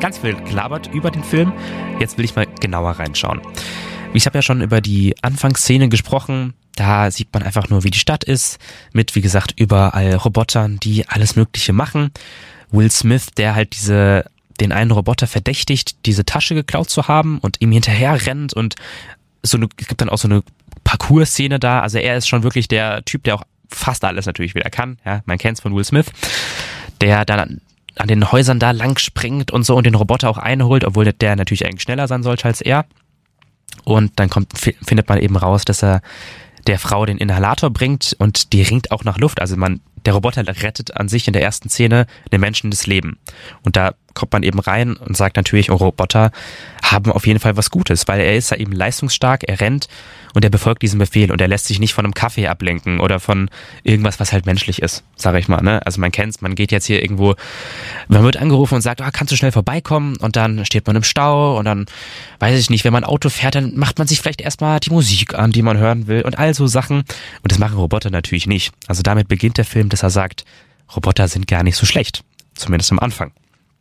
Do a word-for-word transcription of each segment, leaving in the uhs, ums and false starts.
ganz viel gelabert über den Film. Jetzt will ich mal genauer reinschauen. Ich habe ja schon über die Anfangsszene gesprochen. Da sieht man einfach nur, wie die Stadt ist. Mit, wie gesagt, überall Robotern, die alles Mögliche machen. Will Smith, der halt diese, den einen Roboter verdächtigt, diese Tasche geklaut zu haben und ihm hinterher rennt. Und so eine, es gibt dann auch so eine Parcours-Szene da. Also er ist schon wirklich der Typ, der auch fast alles natürlich wieder kann. Ja, man kennt's von Will Smith. Der dann an den Häusern da lang springt und so und den Roboter auch einholt, obwohl der natürlich eigentlich schneller sein sollte als er. Und dann kommt, findet man eben raus, dass er der Frau den Inhalator bringt und die ringt auch nach Luft. Also man, der Roboter rettet an sich in der ersten Szene den Menschen das Leben. Und da kommt man eben rein und sagt natürlich, oh, Roboter haben auf jeden Fall was Gutes, weil er ist ja eben leistungsstark, er rennt und er befolgt diesen Befehl und er lässt sich nicht von einem Kaffee ablenken oder von irgendwas, was halt menschlich ist, sage ich mal. Ne? Also man kennt's, man geht jetzt hier irgendwo, man wird angerufen und sagt, oh, kannst du schnell vorbeikommen? Und dann steht man im Stau und dann, weiß ich nicht, wenn man Auto fährt, dann macht man sich vielleicht erstmal die Musik an, die man hören will und all so Sachen. Und das machen Roboter natürlich nicht. Also damit beginnt der Film, dass er sagt, Roboter sind gar nicht so schlecht, zumindest am Anfang.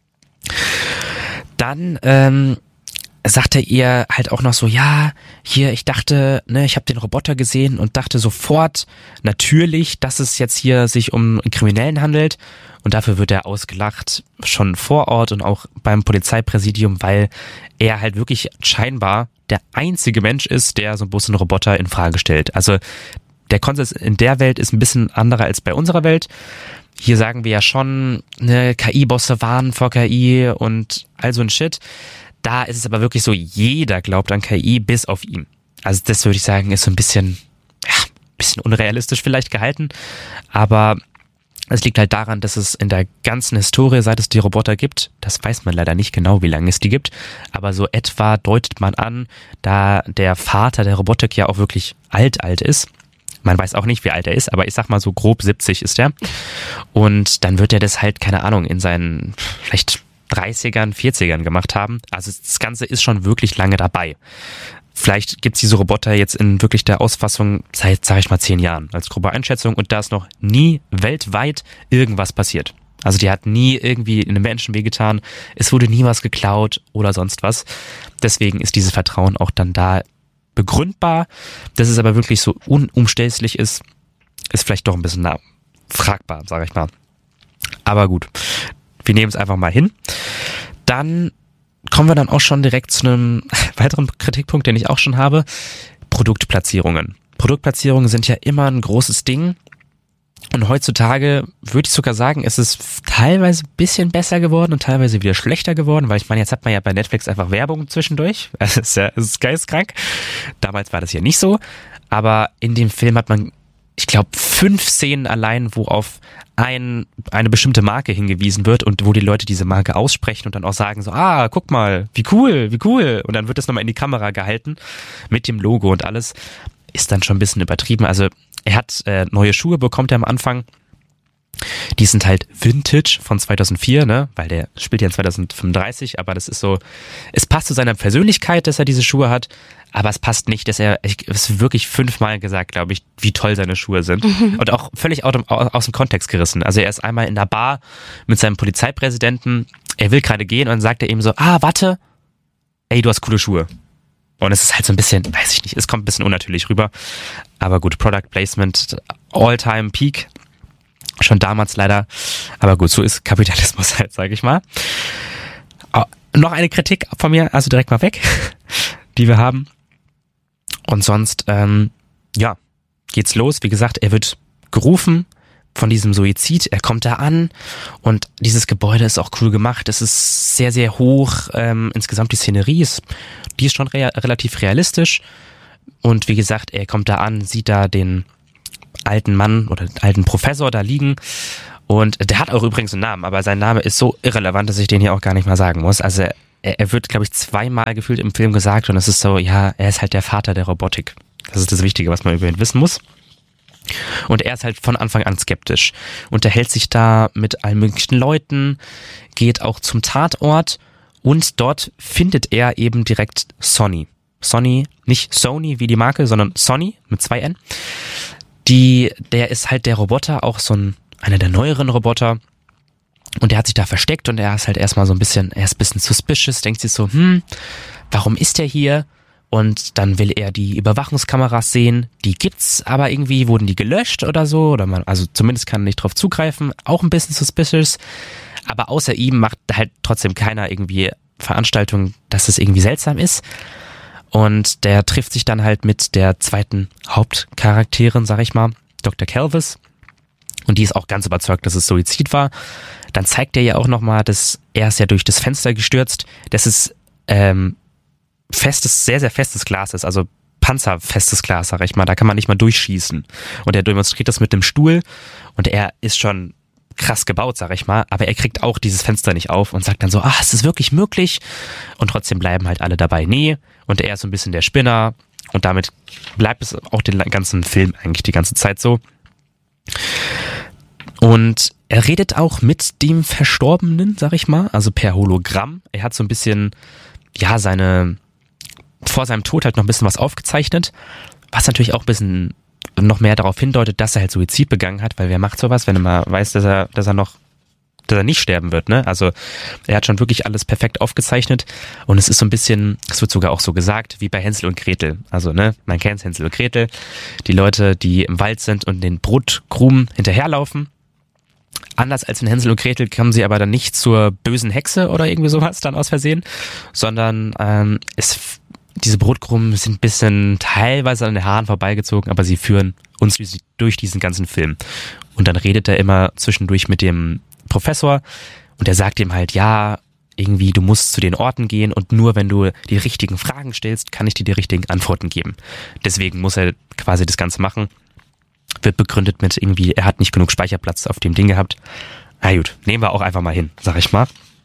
Dann ähm, sagt er ihr halt auch noch so, ja, hier, ich dachte, ne, ich habe den Roboter gesehen und dachte sofort natürlich, dass es jetzt hier sich um einen Kriminellen handelt. Und dafür wird er ausgelacht, schon vor Ort und auch beim Polizeipräsidium, weil er halt wirklich scheinbar der einzige Mensch ist, der so bloß einen Roboter in Frage stellt. Also der Konsens in der Welt ist ein bisschen anderer als bei unserer Welt. Hier sagen wir ja schon, ne, K I-Bosse warnen vor K I und all so ein Shit. Da ist es aber wirklich so, jeder glaubt an K I, bis auf ihn. Also das würde ich sagen, ist so ein bisschen, ja, ein bisschen unrealistisch vielleicht gehalten. Aber es liegt halt daran, dass es in der ganzen Historie, seit es die Roboter gibt, das weiß man leider nicht genau, wie lange es die gibt, aber so etwa deutet man an, da der Vater der Robotik ja auch wirklich alt, alt ist. Man weiß auch nicht, wie alt er ist, aber ich sag mal so grob siebzig ist er. Und dann wird er das halt, keine Ahnung, in seinen vielleicht dreißigern, vierzigern gemacht haben. Also das Ganze ist schon wirklich lange dabei. Vielleicht gibt's diese Roboter jetzt in wirklich der Ausfassung seit, sag ich mal, zehn Jahren als grobe Einschätzung und da ist noch nie weltweit irgendwas passiert. Also die hat nie irgendwie einem Menschen wehgetan, es wurde nie was geklaut oder sonst was. Deswegen ist dieses Vertrauen auch dann da begründbar. Dass es aber wirklich so unumstößlich ist, ist vielleicht doch ein bisschen na, fragbar, sage ich mal. Aber gut, wir nehmen es einfach mal hin. Dann kommen wir dann auch schon direkt zu einem weiteren Kritikpunkt, den ich auch schon habe. Produktplatzierungen. Produktplatzierungen sind ja immer ein großes Ding. Und heutzutage würde ich sogar sagen, ist es teilweise ein bisschen besser geworden und teilweise wieder schlechter geworden, weil ich meine, jetzt hat man ja bei Netflix einfach Werbung zwischendurch. Das ist ja, das ist geisteskrank. Damals war das ja nicht so. Aber in dem Film hat man, ich glaube, fünf Szenen allein, wo auf ein, eine bestimmte Marke hingewiesen wird und wo die Leute diese Marke aussprechen und dann auch sagen so, ah, guck mal, wie cool, wie cool. Und dann wird das nochmal in die Kamera gehalten mit dem Logo und alles. Ist dann schon ein bisschen übertrieben. Also er hat äh, neue Schuhe, bekommt er am Anfang. Die sind halt Vintage von zweitausendvier, ne, weil der spielt ja in zweitausendfünfunddreißig, aber das ist so, es passt zu seiner Persönlichkeit, dass er diese Schuhe hat, aber es passt nicht, dass er, es ist wirklich fünfmal gesagt, glaube ich, wie toll seine Schuhe sind und auch völlig aus dem, aus dem Kontext gerissen. Also er ist einmal in der Bar mit seinem Polizeipräsidenten, er will gerade gehen und dann sagt er ihm so, ah, warte, ey, du hast coole Schuhe. Und es ist halt so ein bisschen, weiß ich nicht, es kommt ein bisschen unnatürlich rüber. Aber gut, Product Placement, All-Time Peak. Schon damals leider. Aber gut, so ist Kapitalismus halt, sage ich mal. Oh, noch eine Kritik von mir, also direkt mal weg, die wir haben. Und sonst, ähm, ja, geht's los. Wie gesagt, er wird gerufen von diesem Suizid. Er kommt da an und dieses Gebäude ist auch cool gemacht. Es ist sehr, sehr hoch. Ähm, insgesamt die Szenerie ist, die ist schon rea- relativ realistisch. Und wie gesagt, er kommt da an, sieht da den alten Mann oder den alten Professor da liegen. Und der hat auch übrigens einen Namen, aber sein Name ist so irrelevant, dass ich den hier auch gar nicht mal sagen muss. Also er, er wird, glaube ich, zweimal gefühlt im Film gesagt und es ist so, ja, er ist halt der Vater der Robotik. Das ist das Wichtige, was man über ihn wissen muss. Und er ist halt von Anfang an skeptisch. Unterhält sich da mit allen möglichen Leuten, geht auch zum Tatort und dort findet er eben direkt Sonny. Sonny, nicht Sony wie die Marke, sondern Sonny mit zwei N. Die, der ist halt der Roboter, auch so ein, einer der neueren Roboter. Und er hat sich da versteckt und er ist halt erstmal so ein bisschen, er ist ein bisschen suspicious, denkt sich so, hm, warum ist er hier? Und dann will er die Überwachungskameras sehen, die gibt's, aber irgendwie wurden die gelöscht oder so, oder man, also zumindest kann er nicht drauf zugreifen, auch ein bisschen suspicious, aber außer ihm macht halt trotzdem keiner irgendwie Veranstaltungen, dass es irgendwie seltsam ist. Und der trifft sich dann halt mit der zweiten Hauptcharakterin, sag ich mal, Doktor Calvis. Und die ist auch ganz überzeugt, dass es Suizid war. Dann zeigt er ja auch nochmal, dass er ist ja durch das Fenster gestürzt. Das ist ähm, festes, sehr, sehr festes Glas ist, also panzerfestes Glas, sag ich mal. Da kann man nicht mal durchschießen. Und er demonstriert das mit dem Stuhl. Und er ist schon krass gebaut, sag ich mal. Aber er kriegt auch dieses Fenster nicht auf und sagt dann so, ach, ist es wirklich möglich? Und trotzdem bleiben halt alle dabei, nee. Und er ist so ein bisschen der Spinner. Und damit bleibt es auch den ganzen Film eigentlich die ganze Zeit so. Und er redet auch mit dem Verstorbenen, sag ich mal, also per Hologramm. Er hat so ein bisschen, ja, seine, vor seinem Tod halt noch ein bisschen was aufgezeichnet, was natürlich auch ein bisschen noch mehr darauf hindeutet, dass er halt Suizid begangen hat, weil wer macht sowas, wenn er mal weiß, dass er, dass er noch, dass er nicht sterben wird, ne? Also er hat schon wirklich alles perfekt aufgezeichnet und es ist so ein bisschen, es wird sogar auch so gesagt, wie bei Hänsel und Gretel. Also, ne, man kennt Hänsel und Gretel, die Leute, die im Wald sind und den Brotkrumen hinterherlaufen. Anders als in Hänsel und Gretel kommen sie aber dann nicht zur bösen Hexe oder irgendwie sowas dann aus Versehen, sondern ähm, es, diese Brotkrumen sind ein bisschen teilweise an den Haaren vorbeigezogen, aber sie führen uns durch diesen ganzen Film. Und dann redet er immer zwischendurch mit dem Professor und der sagt ihm halt, ja, irgendwie du musst zu den Orten gehen und nur wenn du die richtigen Fragen stellst, kann ich dir die richtigen Antworten geben. Deswegen muss er quasi das Ganze machen. Wird begründet mit irgendwie, er hat nicht genug Speicherplatz auf dem Ding gehabt. Na gut, nehmen wir auch einfach mal hin, sag ich mal.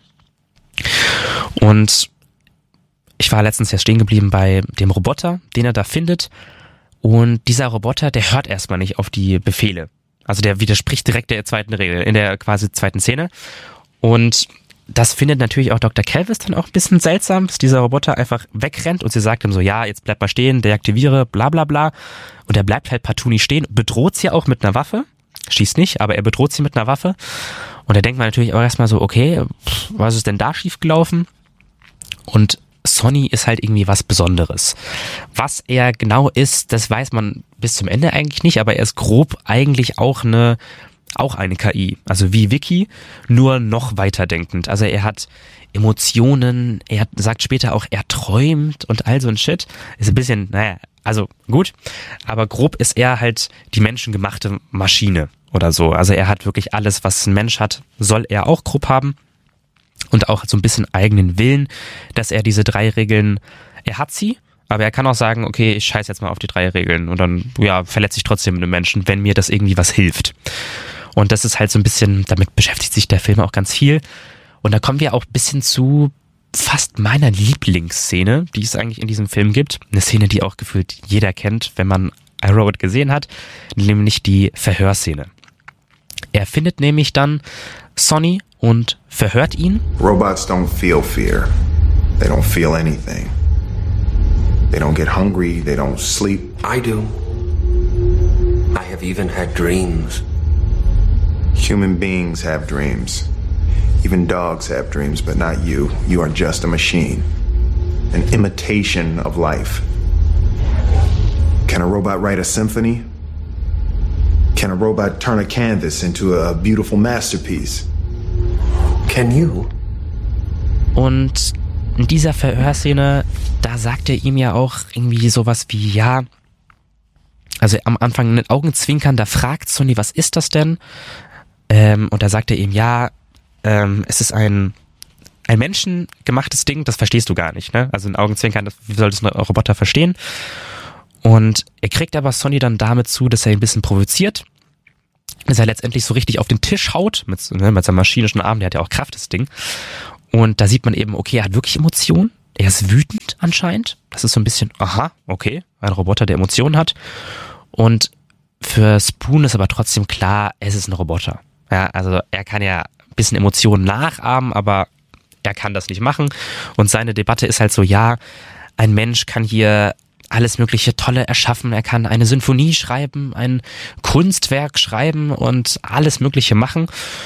Und ich war letztens ja stehen geblieben bei dem Roboter, den er da findet. Und dieser Roboter, der hört erstmal nicht auf die Befehle. Also der widerspricht direkt der zweiten Regel, in der quasi zweiten Szene. Und das findet natürlich auch Doktor Calvis dann auch ein bisschen seltsam, dass dieser Roboter einfach wegrennt und sie sagt ihm so, ja, jetzt bleib mal stehen, deaktiviere, bla bla bla. Und er bleibt halt partout nicht stehen, bedroht sie auch mit einer Waffe, schießt nicht, aber er bedroht sie mit einer Waffe. Und da denkt man natürlich auch erstmal so, okay, was ist denn da schiefgelaufen? Und Sonny ist halt irgendwie was Besonderes. Was er genau ist, das weiß man bis zum Ende eigentlich nicht, aber er ist grob eigentlich auch eine auch eine K I, also wie Vicky, nur noch weiterdenkend. Also er hat Emotionen, er sagt später auch, er träumt und all so ein Shit. Ist ein bisschen, naja, also gut, aber grob ist er halt die menschengemachte Maschine oder so. Also er hat wirklich alles, was ein Mensch hat, soll er auch grob haben. Und auch so ein bisschen eigenen Willen, dass er diese drei Regeln, er hat sie, aber er kann auch sagen, okay, ich scheiß jetzt mal auf die drei Regeln und dann, ja, verletze ich trotzdem einen Menschen, wenn mir das irgendwie was hilft. Und das ist halt so ein bisschen, damit beschäftigt sich der Film auch ganz viel. Und da kommen wir auch ein bisschen zu fast meiner Lieblingsszene, die es eigentlich in diesem Film gibt. Eine Szene, die auch gefühlt jeder kennt, wenn man iRobot gesehen hat, nämlich die Verhörszene. Er findet nämlich dann Sonny und verhört ihn. Robots don't feel fear. They don't feel anything. They don't get hungry, they don't sleep. I do. I have even had dreams. Human beings have dreams. Even dogs have dreams, but not you. You are just a machine. An imitation of life. Can a robot write a symphony? Can a robot turn a canvas into a beautiful masterpiece? Can you? Und in dieser Verhörszene, da sagt er ihm ja auch irgendwie sowas wie, ja, also am Anfang mit Augenzwinkern, da fragt Sonny, was ist das denn? Ähm, und da sagt er ihm, ja, ähm, es ist ein, ein menschengemachtes Ding, das verstehst du gar nicht, ne? Also ein Augenzwinkern, das, wie soll das ein Roboter verstehen? Und er kriegt aber Sonny dann damit zu, dass er ihn ein bisschen provoziert, dass er letztendlich so richtig auf den Tisch haut, mit, ne, mit seinem maschinischen Arm, der hat ja auch Kraft, das Ding. Und da sieht man eben, okay, er hat wirklich Emotionen, er ist wütend anscheinend, das ist so ein bisschen, aha, okay, ein Roboter, der Emotionen hat. Und für Spoon ist aber trotzdem klar, es ist ein Roboter. Ja, also er kann ja ein bisschen Emotionen nachahmen, aber er kann das nicht machen. Und seine Debatte ist halt so, ja, ein Mensch kann hier alles mögliche Tolle erschaffen. Er kann eine Sinfonie schreiben, ein Kunstwerk schreiben und alles Mögliche machen.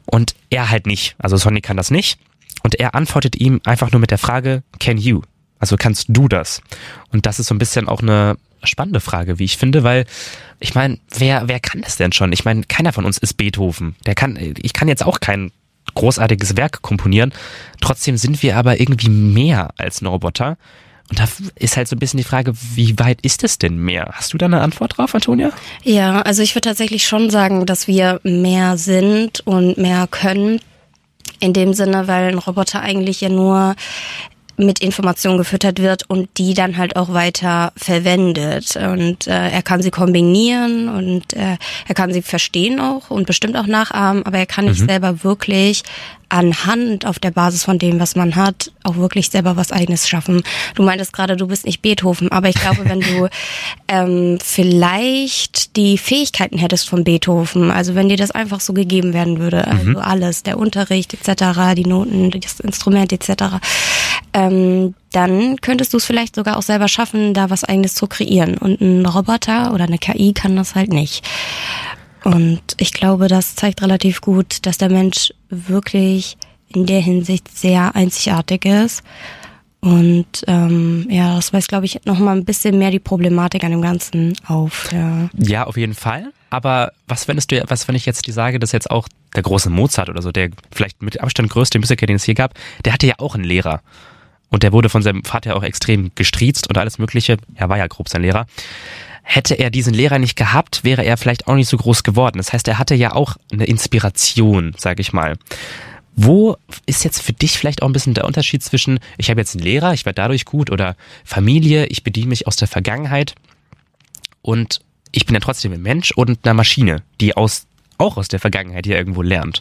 Und er halt nicht. Also Sonny kann das nicht. Und er antwortet ihm einfach nur mit der Frage, can you? Also kannst du das? Und das ist so ein bisschen auch eine spannende Frage, wie ich finde, weil ich meine, wer wer kann das denn schon? Ich meine, keiner von uns ist Beethoven. Der kann, ich kann jetzt auch kein großartiges Werk komponieren. Trotzdem sind wir aber irgendwie mehr als ein Roboter. Und da ist halt so ein bisschen die Frage, wie weit ist es denn mehr? Hast du da eine Antwort drauf, Antonia? Ja, also ich würde tatsächlich schon sagen, dass wir mehr sind und mehr können. In dem Sinne, weil ein Roboter eigentlich ja nur mit Informationen gefüttert wird und die dann halt auch weiter verwendet. Und äh, er kann sie kombinieren und äh, er kann sie verstehen auch und bestimmt auch nachahmen, aber er kann nicht mhm. selber wirklich anhand auf der Basis von dem, was man hat, auch wirklich selber was Eigenes schaffen. Du meintest gerade, du bist nicht Beethoven, aber ich glaube, wenn du ähm, vielleicht die Fähigkeiten hättest von Beethoven, also wenn dir das einfach so gegeben werden würde, also mhm. alles, der Unterricht et cetera, die Noten, das Instrument et cetera, ähm, dann könntest du es vielleicht sogar auch selber schaffen, da was Eigenes zu kreieren. Und ein Roboter oder eine K I kann das halt nicht. Und ich glaube, das zeigt relativ gut, dass der Mensch wirklich in der Hinsicht sehr einzigartig ist. Und ähm, ja, das weist, glaube ich, nochmal ein bisschen mehr die Problematik an dem Ganzen auf. Ja, ja, auf jeden Fall. Aber was, wenn, es du, was, wenn ich jetzt dir sage, dass jetzt auch der große Mozart oder so, der vielleicht mit Abstand größte Musiker, den es hier gab, der hatte ja auch einen Lehrer. Und der wurde von seinem Vater auch extrem gestriezt und alles Mögliche. Er war ja grob sein Lehrer. Hätte er diesen Lehrer nicht gehabt, wäre er vielleicht auch nicht so groß geworden. Das heißt, er hatte ja auch eine Inspiration, sage ich mal. Wo ist jetzt für dich vielleicht auch ein bisschen der Unterschied zwischen, ich habe jetzt einen Lehrer, ich werde dadurch gut, oder Familie, ich bediene mich aus der Vergangenheit und ich bin ja trotzdem ein Mensch und eine Maschine, die aus, auch aus der Vergangenheit hier irgendwo lernt?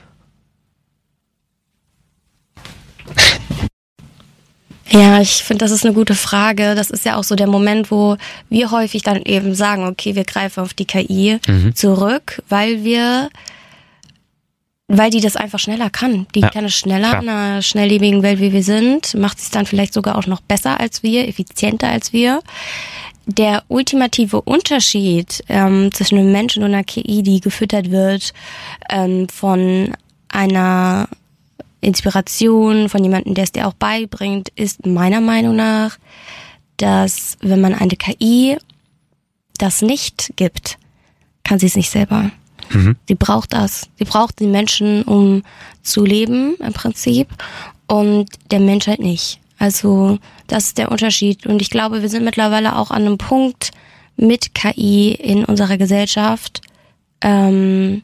Ja, ich finde, das ist eine gute Frage. Das ist ja auch so der Moment, wo wir häufig dann eben sagen, okay, wir greifen auf die K I mhm. zurück, weil wir, weil die das einfach schneller kann. Die ja, kann es schneller klar. In einer schnelllebigen Welt, wie wir sind, macht es dann vielleicht sogar auch noch besser als wir, effizienter als wir. Der ultimative Unterschied ähm, zwischen einem Menschen und einer K I, die gefüttert wird ähm, von einer Inspiration, von jemandem, der es dir auch beibringt, ist meiner Meinung nach, dass wenn man eine K I das nicht gibt, kann sie es nicht selber. Mhm. Sie braucht das. Sie braucht die Menschen, um zu leben im Prinzip, und der Mensch halt nicht. Also das ist der Unterschied. Und ich glaube, wir sind mittlerweile auch an einem Punkt mit K I in unserer Gesellschaft, ähm,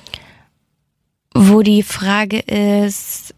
wo die Frage ist,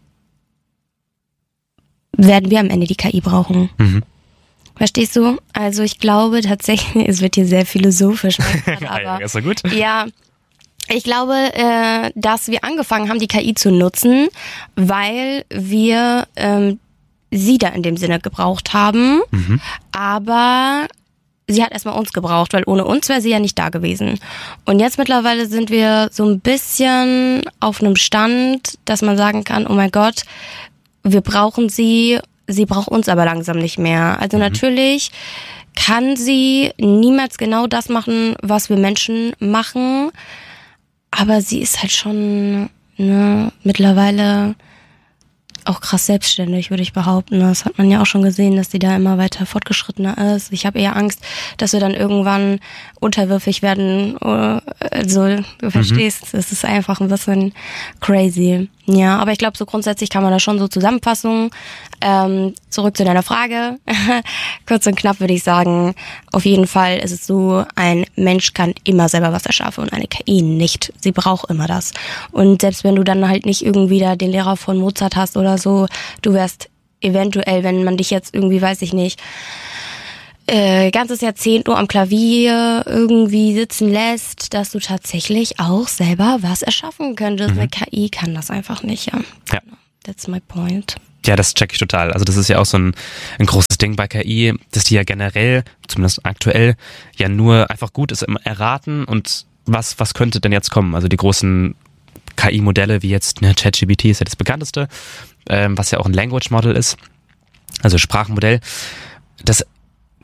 werden wir am Ende die K I brauchen? Mhm. Verstehst du? Also ich glaube tatsächlich, es wird hier sehr philosophisch, grad, aber ja, ist ja gut. Ja, ich glaube, äh, dass wir angefangen haben, die K I zu nutzen, weil wir ähm, sie da in dem Sinne gebraucht haben, mhm. aber sie hat erstmal uns gebraucht, weil ohne uns wäre sie ja nicht da gewesen. Und jetzt mittlerweile sind wir so ein bisschen auf einem Stand, dass man sagen kann, oh mein Gott, wir brauchen sie, sie braucht uns aber langsam nicht mehr. Also mhm. natürlich kann sie niemals genau das machen, was wir Menschen machen, aber sie ist halt schon ne, mittlerweile auch krass selbstständig, würde ich behaupten. Das hat man ja auch schon gesehen, dass die da immer weiter fortgeschrittener ist. Ich habe eher Angst, dass wir dann irgendwann unterwürfig werden. Also, du mhm. verstehst, es ist einfach ein bisschen crazy. Ja, aber ich glaube, so grundsätzlich kann man das schon so zusammenfassen. Ähm, zurück zu deiner Frage. Kurz und knapp würde ich sagen, auf jeden Fall ist es so, ein Mensch kann immer selber was erschaffen und eine K I nicht. Sie braucht immer das. Und selbst wenn du dann halt nicht irgendwie da den Lehrer von Mozart hast oder so, du wärst eventuell, wenn man dich jetzt irgendwie, weiß ich nicht, äh, ganzes Jahrzehnt nur am Klavier irgendwie sitzen lässt, dass du tatsächlich auch selber was erschaffen könntest. Mhm. Eine K I kann das einfach nicht, ja. Ja. That's my point. Ja, das check ich total. Also das ist ja auch so ein, ein großes Ding bei K I, dass die ja generell, zumindest aktuell, ja nur einfach gut ist im Erraten und was, was könnte denn jetzt kommen? Also die großen K I-Modelle wie jetzt, ne, ChatGPT ist ja das bekannteste, ähm, was ja auch ein Language Model ist, also Sprachmodell. Das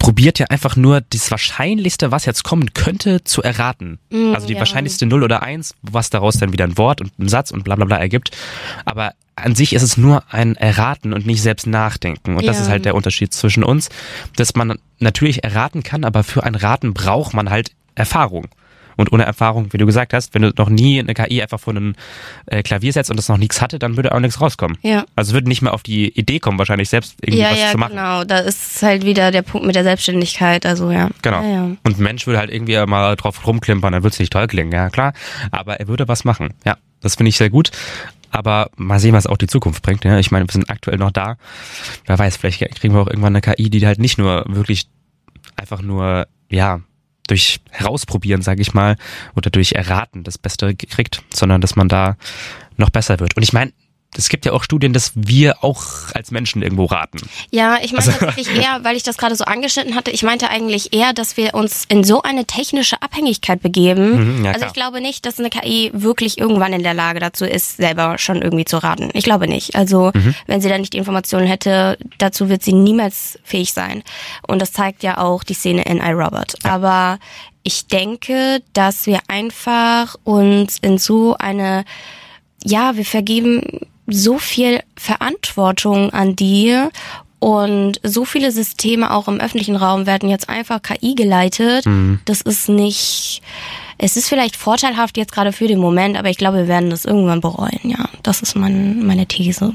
probiert ja einfach nur das Wahrscheinlichste, was jetzt kommen könnte, zu erraten. Mm, also die ja. wahrscheinlichste Null oder Eins, was daraus dann wieder ein Wort und ein Satz und bla bla bla ergibt. Aber an sich ist es nur ein Erraten und nicht selbst nachdenken. Und das Ja. ist halt der Unterschied zwischen uns, dass man natürlich erraten kann, aber für ein Raten braucht man halt Erfahrung. Und ohne Erfahrung, wie du gesagt hast, wenn du noch nie eine K I einfach vor einem äh, Klavier setzt und das noch nichts hatte, dann würde auch nichts rauskommen. Ja. Also würde nicht mehr auf die Idee kommen, wahrscheinlich selbst irgendwie Ja, was ja, zu machen. genau. Da ist halt wieder der Punkt mit der Selbstständigkeit. Also ja. Genau. Ja, ja. Und ein Mensch würde halt irgendwie mal drauf rumklimpern, dann würde es nicht toll klingen, ja klar. Aber er würde was machen. Ja, das finde ich sehr gut. Aber mal sehen, was auch die Zukunft bringt. Ja, ich meine, wir sind aktuell noch da. Wer weiß, vielleicht kriegen wir auch irgendwann eine K I, die halt nicht nur wirklich einfach nur, ja, durch Herausprobieren, sage ich mal, oder durch Erraten das Beste kriegt, sondern dass man da noch besser wird. Und ich meine, es gibt ja auch Studien, dass wir auch als Menschen irgendwo raten. Ja, ich meine Also- tatsächlich eher, weil ich das gerade so angeschnitten hatte, ich meinte eigentlich eher, dass wir uns in so eine technische Abhängigkeit begeben. Mhm, ja, also klar. ich glaube nicht, dass eine K I wirklich irgendwann in der Lage dazu ist, selber schon irgendwie zu raten. Ich glaube nicht. Also Mhm. wenn sie da nicht die Informationen hätte, dazu wird sie niemals fähig sein. Und das zeigt ja auch die Szene in iRobot. Aber ich denke, dass wir einfach uns in so eine, ja, wir vergeben so viel Verantwortung an die und so viele Systeme auch im öffentlichen Raum werden jetzt einfach K I geleitet. Mhm. Das ist nicht, es ist vielleicht vorteilhaft jetzt gerade für den Moment, aber ich glaube, wir werden das irgendwann bereuen. Ja, das ist mein, meine These.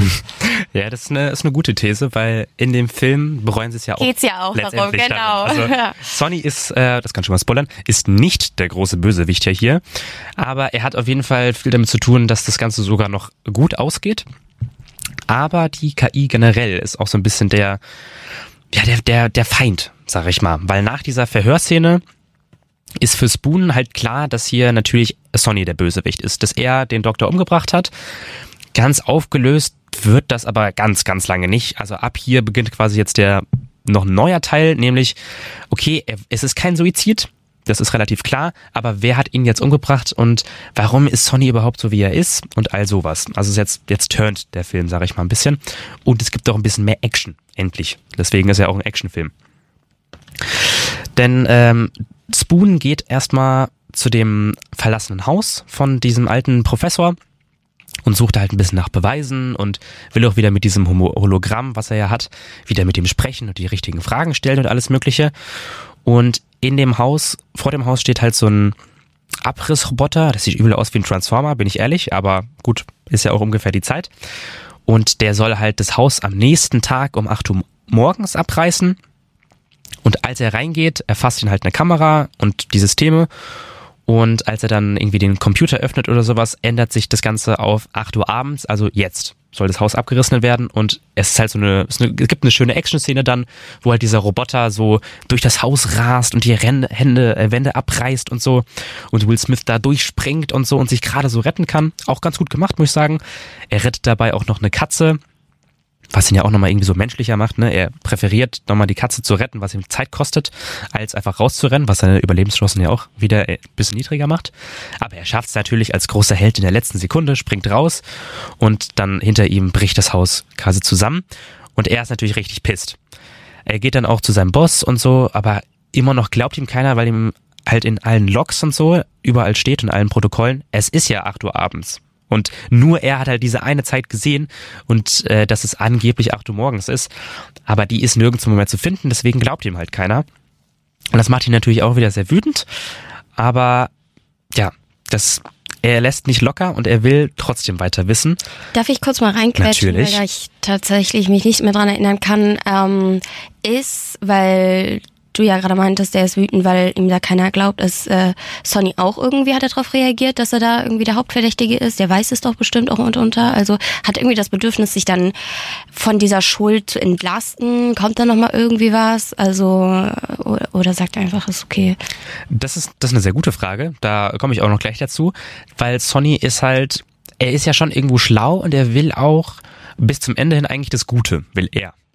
Ja, das ist eine, ist eine gute These, weil in dem Film bereuen sie es ja auch. Geht's ja auch darum, letztendlich genau. Dann. Also Ja. Sonny ist, äh, das kann schon mal spoilern, ist nicht der große Bösewicht ja hier, aber er hat auf jeden Fall viel damit zu tun, dass das Ganze sogar noch gut ausgeht. Aber die K I generell ist auch so ein bisschen der, ja, der, der, der Feind, sag ich mal, weil nach dieser Verhörszene ist für Spoon halt klar, dass hier natürlich Sonny der Bösewicht ist, dass er den Doktor umgebracht hat. Ganz aufgelöst wird das aber ganz, ganz lange nicht. Also ab hier beginnt quasi jetzt der noch ein neuer Teil, nämlich, okay, es ist kein Suizid, das ist relativ klar, aber wer hat ihn jetzt umgebracht und warum ist Sonny überhaupt so, wie er ist und all sowas. Also jetzt, jetzt turnt der Film, sage ich mal, ein bisschen. Und es gibt auch ein bisschen mehr Action, endlich. Deswegen ist er auch ein Actionfilm. Denn ähm, Spoon geht erstmal zu dem verlassenen Haus von diesem alten Professor und sucht halt ein bisschen nach Beweisen und will auch wieder mit diesem Hologramm, was er ja hat, wieder mit ihm sprechen und die richtigen Fragen stellen und alles Mögliche. Und in dem Haus, vor dem Haus steht halt so ein Abrissroboter, das sieht übel aus wie ein Transformer, bin ich ehrlich, aber gut, ist ja auch ungefähr die Zeit. Und der soll halt das Haus am nächsten Tag um acht Uhr morgens abreißen. Und als er reingeht, erfasst ihn halt eine Kamera und die Systeme. Und als er dann irgendwie den Computer öffnet oder sowas, ändert sich das Ganze auf acht Uhr abends, also jetzt soll das Haus abgerissen werden. Und es ist halt so eine, es gibt eine schöne Action-Szene dann, wo halt dieser Roboter so durch das Haus rast und die Rände, Hände, äh, Wände abreißt und so. Und Will Smith da durchspringt und so und sich gerade so retten kann. Auch ganz gut gemacht, muss ich sagen. Er rettet dabei auch noch eine Katze, was ihn ja auch nochmal irgendwie so menschlicher macht, ne? Er präferiert nochmal die Katze zu retten, was ihm Zeit kostet, als einfach rauszurennen, was seine Überlebenschancen ja auch wieder ein bisschen niedriger macht. Aber er schafft es natürlich als großer Held in der letzten Sekunde, springt raus und dann hinter ihm bricht das Haus quasi zusammen und er ist natürlich richtig pisst. Er geht dann auch zu seinem Boss und so, aber immer noch glaubt ihm keiner, weil ihm halt in allen Logs und so überall steht und allen Protokollen, es ist ja acht Uhr abends. Und nur er hat halt diese eine Zeit gesehen und äh, dass es angeblich acht Uhr morgens ist. Aber die ist nirgendwo mehr zu finden, deswegen glaubt ihm halt keiner. Und das macht ihn natürlich auch wieder sehr wütend. Aber ja, das, er lässt nicht locker und er will trotzdem weiter wissen. Darf ich kurz mal reinquetschen, Natürlich. weil ich tatsächlich mich nicht mehr dran erinnern kann, ähm, ist, weil du ja gerade meintest, der ist wütend, weil ihm da keiner glaubt, ist äh, Sonny auch irgendwie, hat er darauf reagiert, dass er da irgendwie der Hauptverdächtige ist? Der weiß es doch bestimmt auch und unter. Also hat irgendwie das Bedürfnis, sich dann von dieser Schuld zu entlasten. Kommt da nochmal irgendwie was? Also oder, oder sagt er einfach, ist okay. Das ist, das ist eine sehr gute Frage. Da komme ich auch noch gleich dazu. Weil Sonny ist halt, er ist ja schon irgendwo schlau und er will auch bis zum Ende hin eigentlich das Gute, will er.